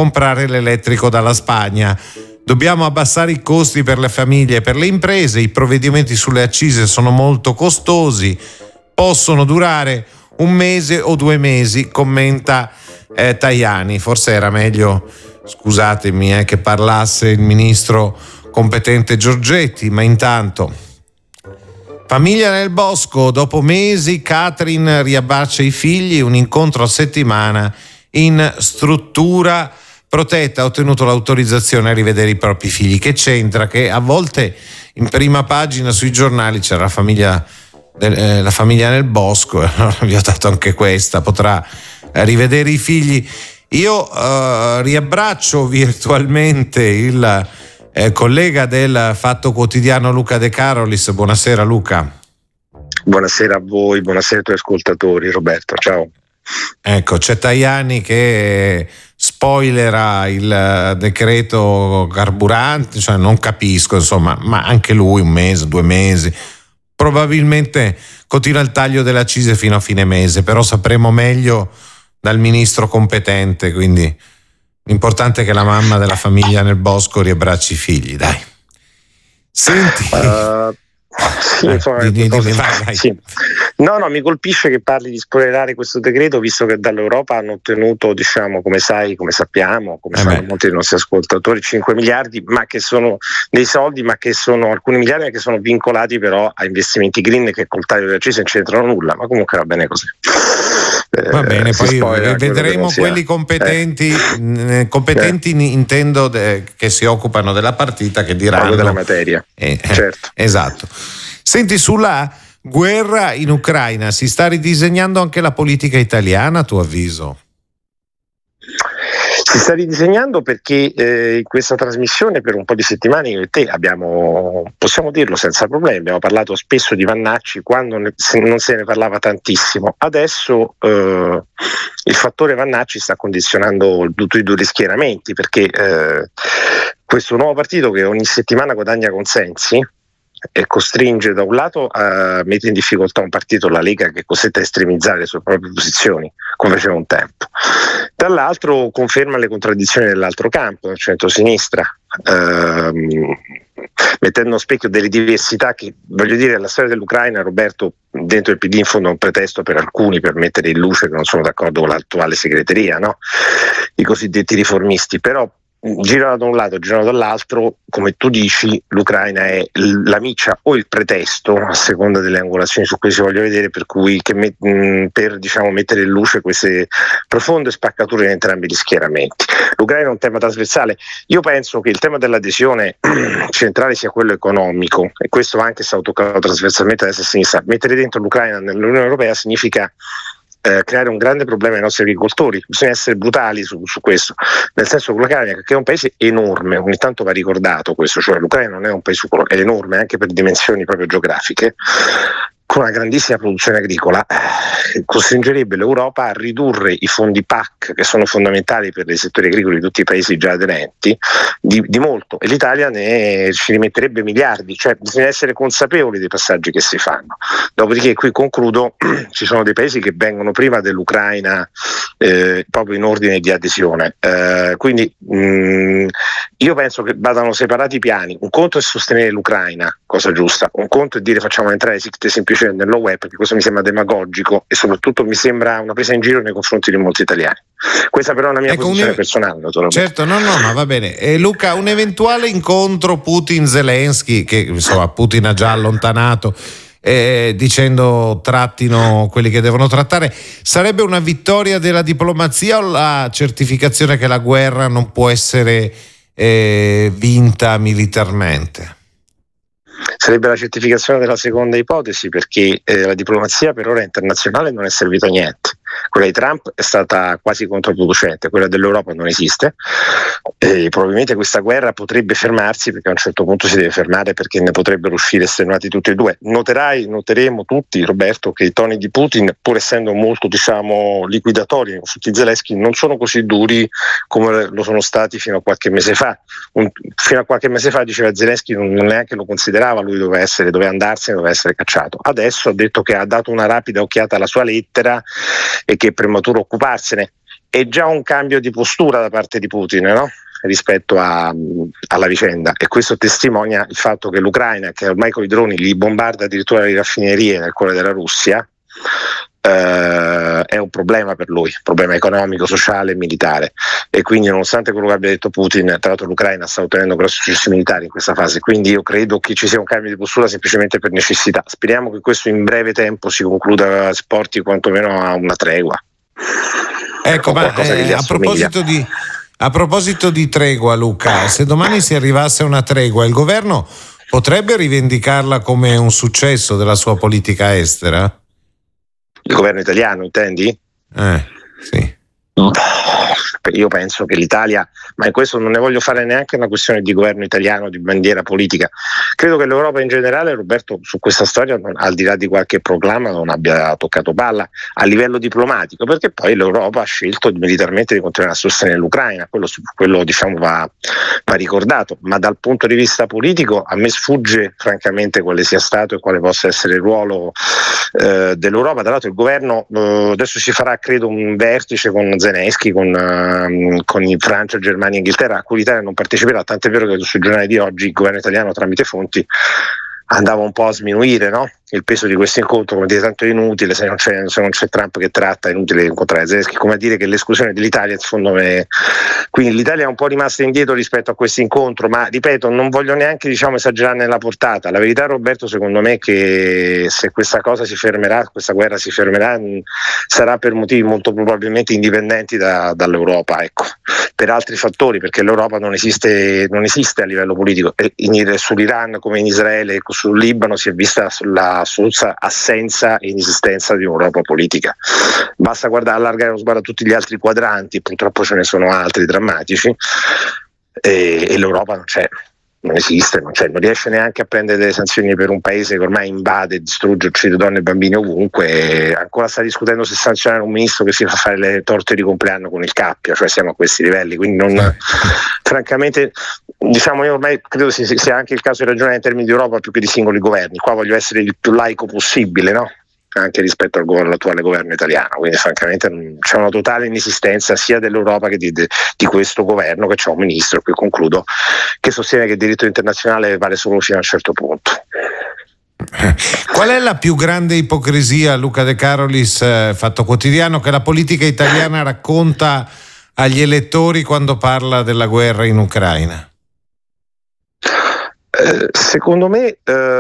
comprare l'elettrico dalla Spagna. Dobbiamo abbassare i costi per le famiglie e per le imprese, i provvedimenti sulle accise sono molto costosi, possono durare 1 mese o 2 mesi, commenta Tajani. Forse era meglio, scusatemi, che parlasse il ministro competente Giorgetti, ma intanto famiglia nel bosco, dopo mesi Katrin riabbraccia i figli, un incontro a settimana in struttura protetta, ha ottenuto l'autorizzazione a rivedere i propri figli. Che c'entra? Che a volte in prima pagina sui giornali c'era la famiglia nel bosco, allora vi ho dato anche questa, potrà rivedere i figli. Io riabbraccio virtualmente il collega del Fatto Quotidiano Luca De Carolis. Buonasera Luca. Buonasera a voi, buonasera ai tuoi ascoltatori. Roberto, ciao. Ecco, c'è Tajani che spoilera il decreto carburante, cioè non capisco, insomma, ma anche lui 1 mese, 2 mesi, probabilmente continua il taglio delle accise fino a fine mese, però sapremo meglio dal ministro competente, quindi l'importante è che la mamma della famiglia nel bosco riabbracci i figli, dai. Senti... vai. Sì. No, mi colpisce che parli di spoilerare questo decreto, visto che dall'Europa hanno ottenuto, diciamo, come sappiamo sanno molti dei nostri ascoltatori, 5 miliardi, ma che sono dei soldi, ma che sono alcuni miliardi che sono vincolati però a investimenti green che col taglio delle accise non c'entrano nulla, ma comunque va bene così. Va bene, poi vedremo quelli competenti intendo che si occupano della partita, che diranno della materia. Certo. Esatto. Senti, sulla guerra in Ucraina si sta ridisegnando anche la politica italiana, a tuo avviso? Si sta ridisegnando perché in questa trasmissione per un po' di settimane io e te possiamo dirlo senza problemi, abbiamo parlato spesso di Vannacci quando non se ne parlava tantissimo. Adesso il fattore Vannacci sta condizionando tutti i due schieramenti, perché questo nuovo partito che ogni settimana guadagna consensi e costringe da un lato a mettere in difficoltà un partito, la Lega, che è costretta a estremizzare le sue proprie posizioni come faceva un tempo, dall'altro conferma le contraddizioni dell'altro campo, del centro-sinistra, mettendo a specchio delle diversità che, voglio dire, la storia dell'Ucraina, Roberto, dentro il PD in fondo è un pretesto per alcuni per mettere in luce che non sono d'accordo con l'attuale segreteria, no? I cosiddetti riformisti, però girano da un lato, girano dall'altro, come tu dici, l'Ucraina è la miccia o il pretesto, a seconda delle angolazioni su cui si voglia vedere, per cui per diciamo mettere in luce queste profonde spaccature in entrambi gli schieramenti. L'Ucraina è un tema trasversale. Io penso che il tema dell'adesione centrale sia quello economico, e questo anche è stato toccato trasversalmente a destra e a sinistra. Mettere dentro l'Ucraina nell'Unione Europea significa creare un grande problema ai nostri agricoltori. Bisogna essere brutali su questo, nel senso che l'Ucraina, che è un paese enorme, ogni tanto va ricordato questo, cioè l'Ucraina non è un paese piccolo, è enorme anche per dimensioni proprio geografiche, con una grandissima produzione agricola, costringerebbe l'Europa a ridurre i fondi PAC, che sono fondamentali per i settori agricoli di tutti i paesi già aderenti, di molto, e l'Italia ci rimetterebbe miliardi, cioè bisogna essere consapevoli dei passaggi che si fanno. Dopodiché, qui concludo, ci sono dei paesi che vengono prima dell'Ucraina proprio in ordine di adesione, quindi io penso che vadano separati i piani. Un conto è sostenere l'Ucraina, cosa giusta, un conto è dire facciamo entrare semplicemente nello web, perché questo mi sembra demagogico e soprattutto mi sembra una presa in giro nei confronti di molti italiani. Questa però è una mia posizione personale, naturalmente. Certo, no, ma va bene. Luca, un eventuale incontro Putin-Zelensky, che insomma Putin ha già allontanato, dicendo trattino quelli che devono trattare, sarebbe una vittoria della diplomazia o la certificazione che la guerra non può essere vinta militarmente? Sarebbe la certificazione della seconda ipotesi, perché la diplomazia per ora internazionale non è servita a niente. Quella di Trump è stata quasi controproducente, quella dell'Europa non esiste, e probabilmente questa guerra potrebbe fermarsi, perché a un certo punto si deve fermare, perché ne potrebbero uscire estenuati tutti e due. Noteremo tutti, Roberto, che i toni di Putin, pur essendo molto liquidatori nei confronti di Zelensky, non sono così duri come lo sono stati fino a qualche mese fa. Fino a qualche mese fa diceva Zelensky, non neanche lo considerava, lui doveva andarsene, doveva essere cacciato. Adesso ha detto che ha dato una rapida occhiata alla sua lettera e che è prematuro occuparsene. è già un cambio di postura da parte di Putin, no? Rispetto alla vicenda, e questo testimonia il fatto che l'Ucraina, che ormai con i droni gli bombarda addirittura le raffinerie nel cuore della Russia, è un problema per lui, un problema economico, sociale e militare, e quindi nonostante quello che abbia detto Putin, tra l'altro l'Ucraina sta ottenendo grossi successi militari in questa fase, quindi io credo che ci sia un cambio di postura semplicemente per necessità. Speriamo che questo in breve tempo si concluda, si porti quantomeno a una tregua. Ecco, ma a proposito di tregua, Luca, se domani si arrivasse a una tregua, il governo potrebbe rivendicarla come un successo della sua politica estera? Il governo italiano, intendi? Sì. Io penso che l'Italia, ma in questo non ne voglio fare neanche una questione di governo italiano, di bandiera politica, credo che l'Europa in generale, Roberto, su questa storia, al di là di qualche proclama, non abbia toccato palla a livello diplomatico, perché poi l'Europa ha scelto militarmente di continuare a sostenere l'Ucraina, quello diciamo va ricordato, ma dal punto di vista politico a me sfugge francamente quale sia stato e quale possa essere il ruolo dell'Europa. Tra l'altro il governo adesso si farà, credo, un vertice con Zelensky, con Francia, Germania e Inghilterra, a cui l'Italia non parteciperà, tant'è vero che sui giornali di oggi il governo italiano, tramite fonti, andava un po' a sminuire, no? Il peso di questo incontro, come dire, tanto è inutile, se non c'è Trump che tratta, è inutile incontrare Zelensky, come a dire che l'esclusione dell'Italia, secondo me, quindi l'Italia è un po' rimasta indietro rispetto a questo incontro, ma ripeto, non voglio neanche esagerare nella portata. La verità, Roberto, secondo me, è che se questa cosa si fermerà, questa guerra si fermerà, sarà per motivi molto probabilmente indipendenti dall'Europa, ecco, per altri fattori, perché l'Europa non esiste a livello politico. Sull'Iran, come in Israele, sul Libano, si è vista l'assoluta assenza e inesistenza di un'Europa politica. Basta allargare lo sguardo a tutti gli altri quadranti, purtroppo ce ne sono altri drammatici, e l'Europa non c'è, non esiste, non riesce neanche a prendere delle sanzioni per un paese che ormai invade, distrugge, uccide donne e bambini ovunque, e ancora sta discutendo se sanzionare un ministro che si fa fare le torte di compleanno con il cappio, cioè siamo a questi livelli, quindi francamente, io ormai credo sia anche il caso di ragionare in termini di Europa più che di singoli governi. Qua voglio essere il più laico possibile, no? Anche rispetto all'attuale governo italiano, quindi francamente c'è una totale inesistenza sia dell'Europa che di questo governo, che c'è un ministro, qui concludo, che sostiene che il diritto internazionale vale solo fino a un certo punto. Qual è la più grande ipocrisia, Luca De Carolis, Fatto Quotidiano, che la politica italiana racconta agli elettori quando parla della guerra in Ucraina? Secondo me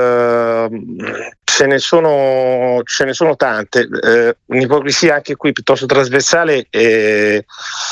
ce ne sono tante. Un'ipocrisia anche qui piuttosto trasversale è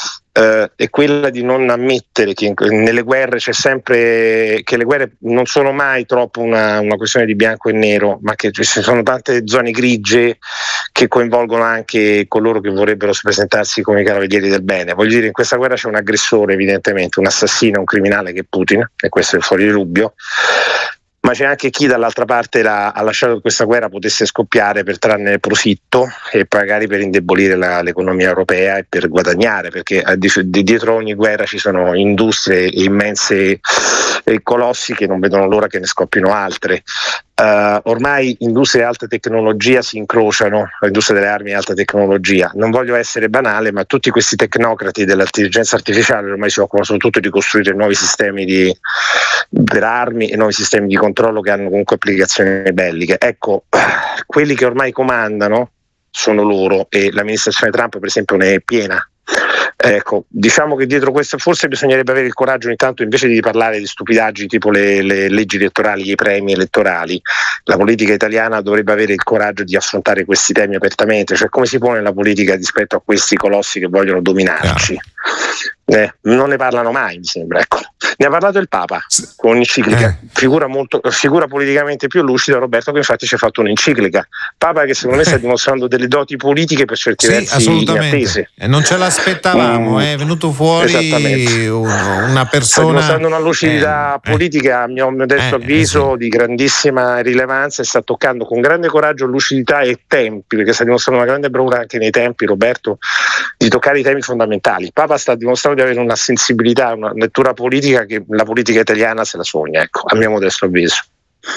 quella di non ammettere che nelle guerre c'è sempre, che le guerre non sono mai troppo una questione di bianco e nero, ma che ci sono tante zone grigie che coinvolgono anche coloro che vorrebbero presentarsi come i cavalieri del bene. Voglio dire, in questa guerra c'è un aggressore, evidentemente, un assassino, un criminale, che è Putin, e questo è fuori di dubbio, ma c'è anche chi dall'altra parte ha lasciato che questa guerra potesse scoppiare per trarne profitto e magari per indebolire l'economia europea e per guadagnare, perché dietro ogni guerra ci sono industrie immense e colossi che non vedono l'ora che ne scoppino altre. Ormai industria e alta tecnologia si incrociano, l'industria delle armi e alta tecnologia. Non voglio essere banale, ma tutti questi tecnocrati dell'intelligenza artificiale ormai si occupano soprattutto di costruire nuovi sistemi per armi e nuovi sistemi di controllo che hanno comunque applicazioni belliche. Ecco, quelli che ormai comandano sono loro, e l'amministrazione Trump per esempio ne è piena. Ecco, diciamo che dietro questo forse bisognerebbe avere il coraggio ogni tanto, invece di parlare di stupidaggini tipo le leggi elettorali, i premi elettorali, la politica italiana dovrebbe avere il coraggio di affrontare questi temi apertamente, cioè come si pone la politica rispetto a questi colossi che vogliono dominarci. Non ne parlano mai, mi sembra. Ecco. Ne ha parlato il Papa con un'enciclica, figura politicamente più lucida, Roberto, che infatti ci ha fatto un'enciclica. Papa che secondo me sta dimostrando delle doti politiche per certi versi inattese. E non ce l'aspettavamo, è venuto fuori una persona. Sta dimostrando una lucidità politica, a mio modesto avviso, di grandissima rilevanza, e sta toccando con grande coraggio, lucidità e tempi, perché sta dimostrando una grande bravura anche nei tempi, Roberto, di toccare i temi fondamentali. Il Papa sta dimostrando di avere una sensibilità, una lettura politica che la politica italiana se la sogna, ecco, a mio modesto avviso.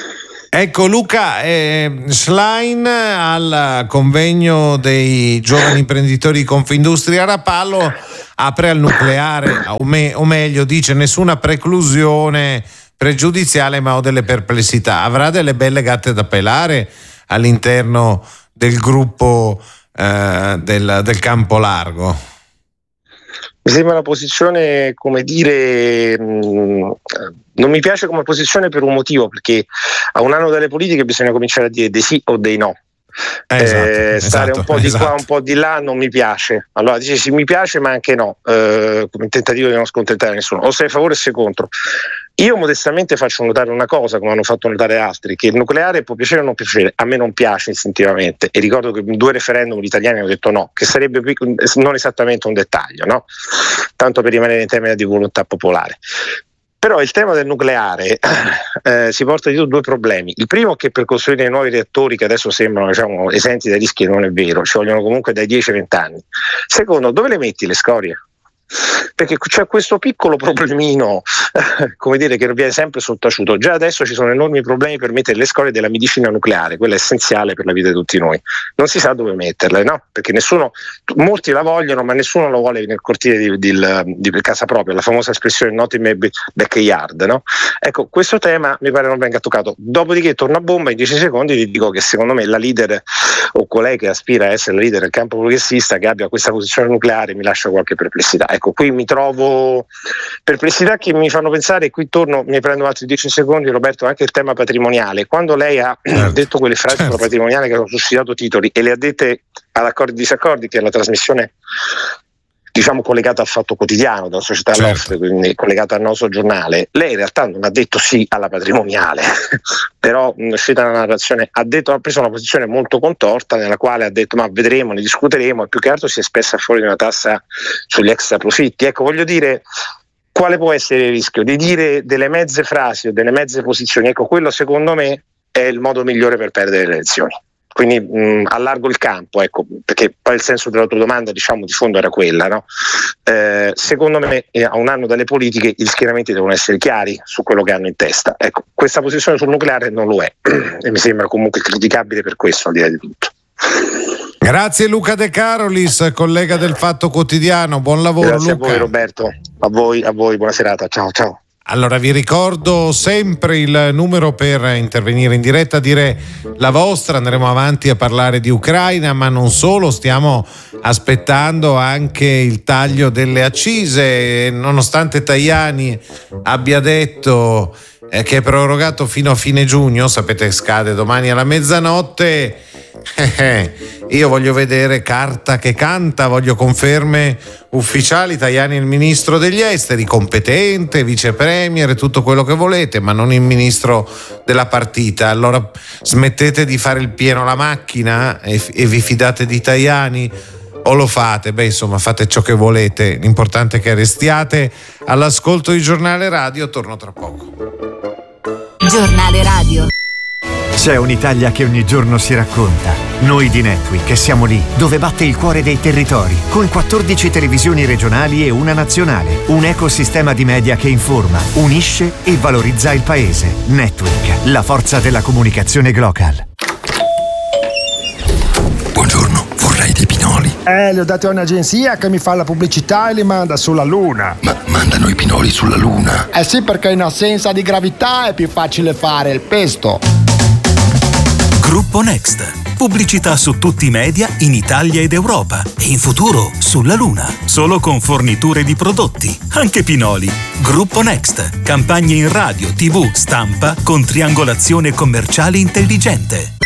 Ecco Luca, Schlein al convegno dei giovani imprenditori di Confindustria Rapallo apre al nucleare, o meglio dice nessuna preclusione pregiudiziale, ma ho delle perplessità. Avrà delle belle gatte da pelare all'interno del gruppo del campo largo? Mi sembra una posizione, come dire, non mi piace come posizione per un motivo, perché a un anno dalle politiche bisogna cominciare a dire dei sì o dei no. Stare un po' di qua, un po' di là non mi piace. Allora dice sì, mi piace, ma anche no, come tentativo di non scontentare nessuno. O sei a favore o sei contro. Io modestamente faccio notare una cosa, come hanno fatto notare altri, che il nucleare può piacere o non piacere, a me non piace istintivamente, e ricordo che in 2 referendum gli italiani hanno detto no, che sarebbe non esattamente un dettaglio, no? Tanto per rimanere in termini di volontà popolare. Però il tema del nucleare si porta dietro 2 problemi. Il primo è che per costruire i nuovi reattori, che adesso sembrano, diciamo, esenti dai rischi, non è vero, ci vogliono comunque dai 10 ai 20 anni. Secondo, dove le metti le scorie? Perché c'è questo piccolo problemino, come dire, che viene sempre sottaciuto. Già adesso ci sono enormi problemi per mettere le scorie della medicina nucleare, quella è essenziale per la vita di tutti noi. Non si sa dove metterle, no? Perché molti la vogliono, ma nessuno lo vuole nel cortile di casa propria, la famosa espressione not in my backyard, no? Ecco, questo tema mi pare non venga toccato. Dopodiché torno a bomba, in 10 secondi vi dico che secondo me la leader, o colei che aspira a essere la leader del campo progressista, che abbia questa posizione nucleare, mi lascia qualche perplessità. Ecco, qui mi trovo perplessità che mi fanno pensare, e qui torno, mi prendo altri 10 secondi, Roberto, anche il tema patrimoniale. Quando lei ha detto quelle frasi sulla patrimoniale che hanno suscitato titoli, e le ha dette ad Accordi e Disaccordi, che è la trasmissione, diciamo, collegata al Fatto Quotidiano della società nostra, quindi collegata al nostro giornale, lei in realtà non ha detto sì alla patrimoniale, però è uscita una narrazione, ha preso una posizione molto contorta, nella quale ha detto ma vedremo, ne discuteremo, e più che altro si è espressa fuori di una tassa sugli extra profitti. Ecco, voglio dire, quale può essere il rischio di dire delle mezze frasi o delle mezze posizioni? Ecco, quello secondo me è il modo migliore per perdere le elezioni. Quindi allargo il campo, ecco, perché poi il senso della tua domanda, diciamo, di fondo era quella, no? Secondo me a un anno dalle politiche gli schieramenti devono essere chiari su quello che hanno in testa. Ecco, questa posizione sul nucleare non lo è e mi sembra comunque criticabile per questo, al di là di tutto. Grazie Luca De Carolis, collega del Fatto Quotidiano, buon lavoro. Grazie Luca. A voi Roberto, a voi, buona serata, ciao. Allora vi ricordo sempre il numero per intervenire in diretta, dire la vostra. Andremo avanti a parlare di Ucraina, ma non solo, stiamo aspettando anche il taglio delle accise, nonostante Tajani abbia detto che è prorogato fino a fine giugno, sapete che scade domani alla mezzanotte. Io voglio vedere carta che canta, voglio conferme ufficiali. Tajani è il ministro degli esteri, competente, vice premier e tutto quello che volete, ma non il ministro della partita. Allora smettete di fare il pieno alla macchina e vi fidate di Tajani, o lo fate? Insomma, fate ciò che volete, l'importante è che restiate all'ascolto di Giornale Radio. Torno tra poco. Giornale Radio. C'è un'Italia che ogni giorno si racconta. Noi di Netweek siamo lì, dove batte il cuore dei territori, con 14 televisioni regionali e una nazionale. Un ecosistema di media che informa, unisce e valorizza il paese. Netweek, la forza della comunicazione global. Buongiorno, vorrei dei pinoli. Li ho dati a un'agenzia che mi fa la pubblicità e li manda sulla Luna. Ma mandano i pinoli sulla Luna? Eh sì, perché in assenza di gravità è più facile fare il pesto. Gruppo Next. Pubblicità su tutti i media in Italia ed Europa e in futuro sulla Luna. Solo con forniture di prodotti, anche pinoli. Gruppo Next. Campagne in radio, TV, stampa con triangolazione commerciale intelligente.